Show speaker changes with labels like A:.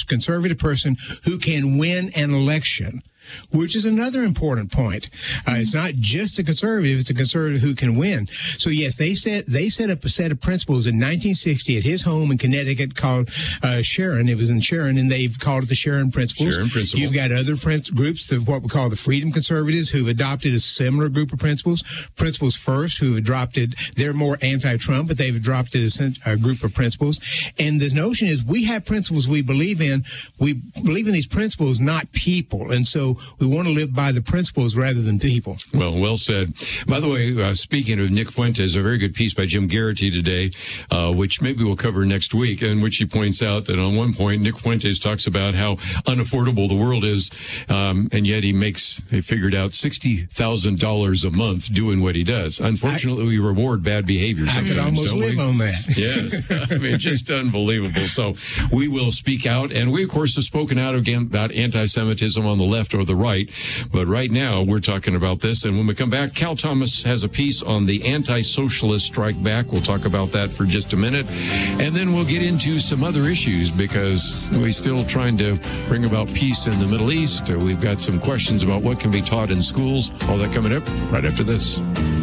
A: conservative person who can win an election, which is another important point. It's not just a conservative, it's a conservative who can win. So, yes, they set up a set of principles in 1960 at his home in Connecticut called Sharon. It was in Sharon, and they've called it the Sharon Principles.
B: Sharon Principle.
A: You've got other groups, what we call the Freedom Conservatives, who've adopted a similar group of principles. Principles First, who adopted, they're more anti-Trump, but they've adopted a group of principles. And the notion is we have principles we believe in. We believe in these principles, not people. And so we want to live by the principles rather than people.
B: Well said. By the way, speaking of Nick Fuentes, a very good piece by Jim Garrity today, which maybe we'll cover next week, in which he points out that on one point, Nick Fuentes talks about how unaffordable the world is, and yet he figured out $60,000 a month doing what he does. Unfortunately, we reward bad behavior sometimes.
A: I could almost live on that.
B: Yes. I mean, just unbelievable. So we will speak out, and we, of course, have spoken out again about anti-Semitism on the left or the right, but right now we're talking about this. And when we come back, Cal Thomas has a piece on the anti-socialist strike back. We'll talk about that for just a minute, and then we'll get into some other issues because we're still trying to bring about peace in the Middle East. We've got some questions about what can be taught in schools. All that coming up right after this.